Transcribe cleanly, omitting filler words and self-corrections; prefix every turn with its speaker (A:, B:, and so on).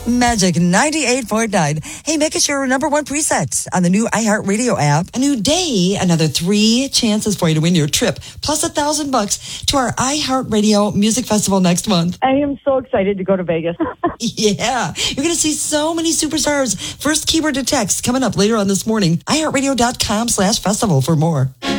A: Magic 98.9. Hey, make us your number one preset on the new iHeartRadio app. A new day, another 3 chances for you to win your trip, plus $1,000 to our iHeartRadio Music Festival next month.
B: I am so excited to go to Vegas.
A: Yeah, you're going to see so many superstars. First keyword to text coming up later on this morning. iHeartRadio.com/festival for more.